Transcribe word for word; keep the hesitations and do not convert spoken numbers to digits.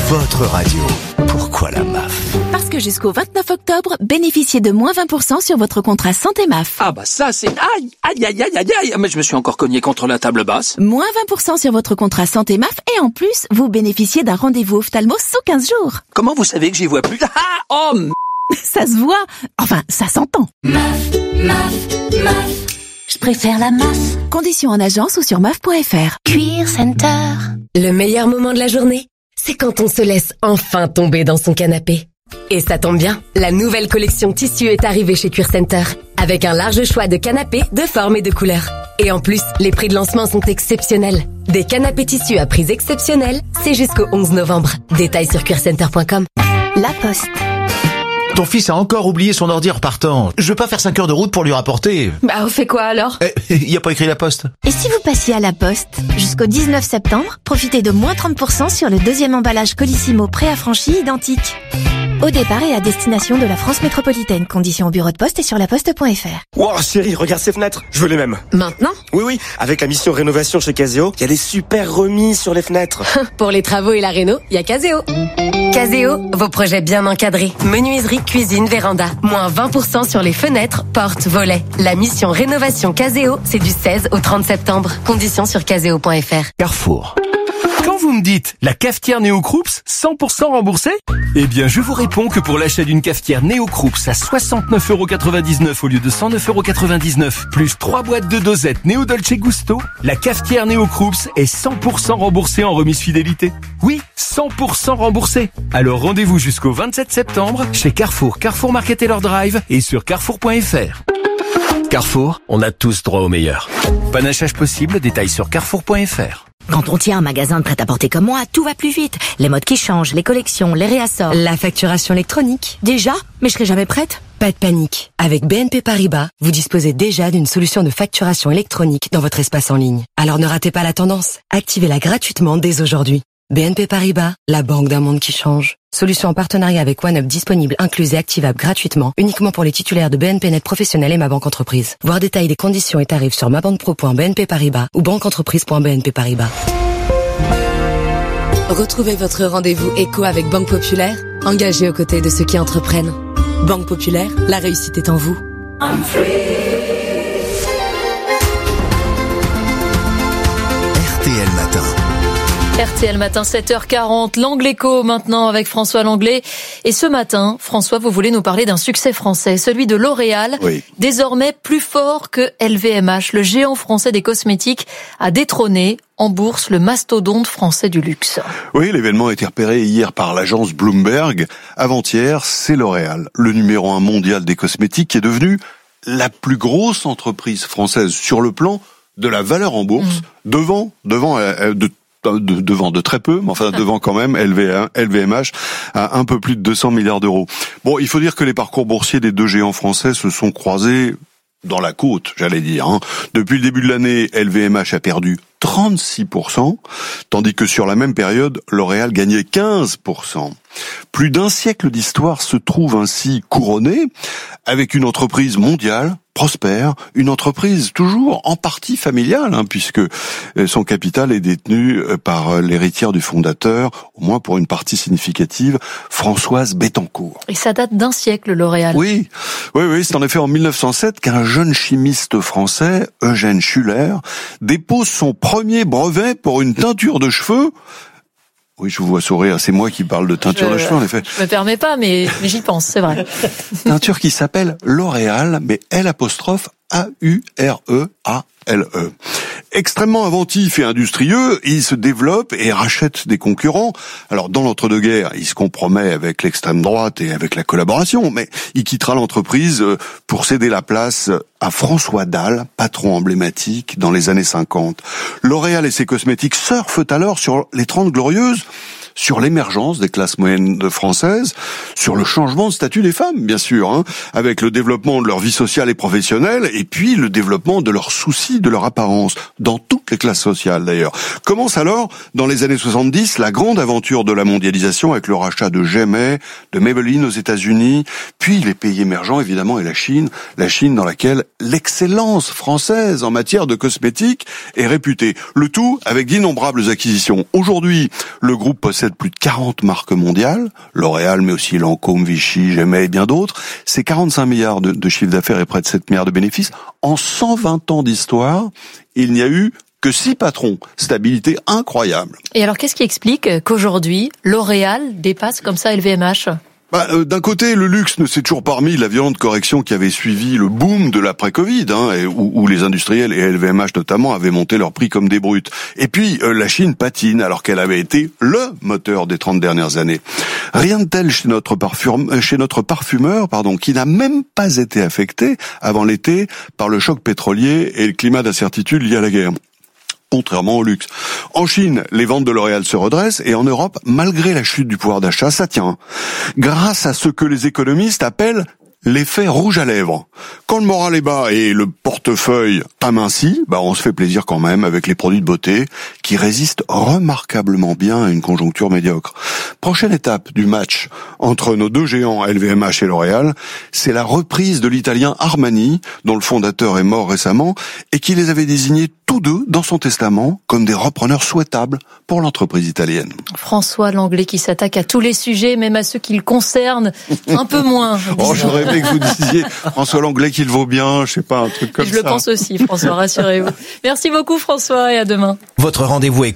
votre radio. Pourquoi la M A F ? Parce que jusqu'au vingt-neuf octobre, bénéficiez de moins vingt pour cent sur votre contrat santé M A F. Ah bah ça c'est... Aïe, aïe, aïe, aïe, aïe, aïe, mais je me suis encore cogné contre la table basse. Moins vingt pour cent sur votre contrat santé M A F et en plus, vous bénéficiez d'un rendez-vous ophtalmo sous quinze jours. Comment vous savez que j'y vois plus ? Ah, oh m... Ça se voit. Enfin, ça s'entend. M A F, M A F, M A F. Je préfère la M A F. Conditions en agence ou sur M A F point F R. Cuir Center. Le meilleur moment de la journée, c'est quand on se laisse enfin tomber dans son canapé. Et ça tombe bien, la nouvelle collection tissu est arrivée chez Cuir Center, avec un large choix de canapés de formes et de couleurs. Et en plus, les prix de lancement sont exceptionnels. Des canapés tissus à prix exceptionnels, c'est jusqu'au onze novembre. Détails sur cuir center point com. La Poste. Ton fils a encore oublié son ordi en repartant. Je veux pas faire cinq heures de route pour lui rapporter. Bah, on fait quoi alors ? Eh, y a pas écrit la Poste. Et si vous passiez à la Poste ? Jusqu'au dix-neuf septembre, profitez de moins trente pour cent sur le deuxième emballage Colissimo préaffranchi identique. Au départ et à destination de la France métropolitaine. Conditions au bureau de poste et sur laposte point F R. Wow, chérie, regarde ces fenêtres. Je veux les mêmes. Maintenant ? Oui, oui. Avec la mission rénovation chez Caseo, il y a des super remises sur les fenêtres. Pour les travaux et la réno, il y a Caseo. Caseo, vos projets bien encadrés. Menuiserie, cuisine, véranda. Moins vingt pour cent sur les fenêtres, portes, volets. La mission rénovation Caseo, c'est du seize au trente septembre. Conditions sur caseo point F R. Carrefour. Quand vous me dites la cafetière Néo Croops cent pour cent remboursée, eh bien je vous réponds que pour l'achat d'une cafetière Néo Croops à soixante-neuf euros quatre-vingt-dix-neuf au lieu de cent neuf euros quatre-vingt-dix-neuf, plus trois boîtes de dosettes Néo Dolce Gusto, la cafetière Néo Croops est cent pour cent remboursée en remise fidélité. Oui, cent pour cent remboursée. Alors rendez-vous jusqu'au vingt-sept septembre chez Carrefour, Carrefour Market Taylor Drive et sur carrefour point F R. Carrefour, on a tous droit au meilleur. Panachage possible, détails sur carrefour point F R. Quand on tient un magasin de prêt-à-porter comme moi, tout va plus vite. Les modes qui changent, les collections, les réassorts. La facturation électronique. Déjà ? Mais je serai jamais prête. Pas de panique. Avec B N P Paribas, vous disposez déjà d'une solution de facturation électronique dans votre espace en ligne. Alors ne ratez pas la tendance. Activez-la gratuitement dès aujourd'hui. B N P Paribas, la banque d'un monde qui change. Solution en partenariat avec OneUp disponible, incluse et activable gratuitement, uniquement pour les titulaires de B N P Net Professionnel et Ma Banque Entreprise. Voir détails des conditions et tarifs sur mabanquepro point b n p paribas ou banqueentreprise point b n p paribas. Retrouvez votre rendez-vous éco avec Banque Populaire, engagée aux côtés de ceux qui entreprennent. Banque Populaire, la réussite est en vous. R T L Matin. R T L Matin, sept heures quarante, l'Angléco maintenant avec François Langlais. Et ce matin, François, vous voulez nous parler d'un succès français, celui de L'Oréal, oui. Désormais plus fort que L V M H. Le géant français des cosmétiques a détrôné en bourse le mastodonte français du luxe. Oui, l'événement a été repéré hier par l'agence Bloomberg. Avant-hier, c'est L'Oréal, le numéro un mondial des cosmétiques, qui est devenu la plus grosse entreprise française sur le plan de la valeur en bourse, mmh. devant, devant, euh, de De, devant de très peu, mais enfin devant quand même L V M H à un peu plus de deux cents milliards d'euros. Bon, il faut dire que les parcours boursiers des deux géants français se sont croisés dans la côte, j'allais dire. Hein. Depuis le début de l'année, L V M H a perdu trente-six pour cent, tandis que sur la même période, L'Oréal gagnait quinze pour cent. Plus d'un siècle d'histoire se trouve ainsi couronné avec une entreprise mondiale prospère, une entreprise toujours en partie familiale, hein, puisque son capital est détenu par l'héritière du fondateur, au moins pour une partie significative, Françoise Bettencourt. Et ça date d'un siècle, L'Oréal. Oui, oui, oui, c'est en effet en mille neuf cent sept qu'un jeune chimiste français, Eugène Schuller, dépose son premier brevet pour une teinture de cheveux. Oui, je vous vois sourire, c'est moi qui parle de teinture je, de cheveux, en effet. Je me permets pas, mais, mais j'y pense, c'est vrai. Teinture qui s'appelle L'Oréal, mais L apostrophe A U R E A L E. Extrêmement inventif et industrieux, il se développe et rachète des concurrents. Alors, dans l'entre-deux-guerres, il se compromet avec l'extrême droite et avec la collaboration, mais il quittera l'entreprise pour céder la place à François Dalle, patron emblématique dans les années cinquante. L'Oréal et ses cosmétiques surfent alors sur les Trente Glorieuses, sur l'émergence des classes moyennes françaises, sur le changement de statut des femmes, bien sûr, hein, avec le développement de leur vie sociale et professionnelle, et puis le développement de leurs soucis, de leur apparence, dans toutes les classes sociales d'ailleurs. Commence alors, dans les années soixante-dix, la grande aventure de la mondialisation avec le rachat de Gemay, de Maybelline aux États-Unis, puis les pays émergents évidemment et la Chine, la Chine dans laquelle l'excellence française en matière de cosmétiques est réputée. Le tout avec d'innombrables acquisitions. Aujourd'hui, le groupe possède possède plus de quarante marques mondiales, L'Oréal, mais aussi Lancôme, Vichy, Gemay et bien d'autres. C'est quarante-cinq milliards de, de chiffre d'affaires et près de sept milliards de bénéfices. En cent vingt ans d'histoire, il n'y a eu que six patrons. Stabilité incroyable. Et alors, qu'est-ce qui explique qu'aujourd'hui, L'Oréal dépasse comme ça L V M H ? Bah, euh, d'un côté, le luxe ne s'est toujours pas remis de la violente correction qui avait suivi le boom de l'après-Covid, hein, et où, où les industriels et L V M H notamment avaient monté leurs prix comme des brutes. Et puis, euh, la Chine patine alors qu'elle avait été le moteur des trente dernières années. Rien de tel chez notre parfum, chez notre parfumeur, pardon, qui n'a même pas été affecté avant l'été par le choc pétrolier et le climat d'incertitude lié à la guerre. Contrairement au luxe. En Chine, les ventes de L'Oréal se redressent et en Europe, malgré la chute du pouvoir d'achat, ça tient. Grâce à ce que les économistes appellent l'effet rouge à lèvres. Quand le moral est bas et le portefeuille aminci, bah on se fait plaisir quand même avec les produits de beauté qui résistent remarquablement bien à une conjoncture médiocre. Prochaine étape du match entre nos deux géants L V M H et L'Oréal, c'est la reprise de l'italien Armani, dont le fondateur est mort récemment et qui les avait désignés tous deux dans son testament comme des repreneurs souhaitables pour l'entreprise italienne. François Langlais qui s'attaque à tous les sujets, même à ceux qui le concernent, un peu moins. Oh, je rêvais que vous disiez François Langlais qu'il vaut bien, je sais pas, un truc comme je ça. Je le pense aussi, François, rassurez-vous. Merci beaucoup François et à demain. Votre rendez-vous est